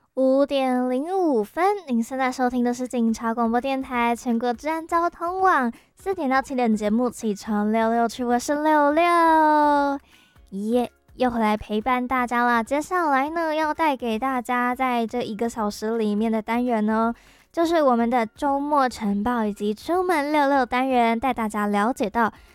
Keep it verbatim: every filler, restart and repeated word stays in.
五点零五分，您现在收听的是警察广播电台全国治安交通网四点到七点节目起床六六去，我是六六，耶、又回来陪伴大家啦。接下来呢，要带给大家在这一个小时里面的单元呢，就是我们的周末晨报以及出门六六单元，带大家了解到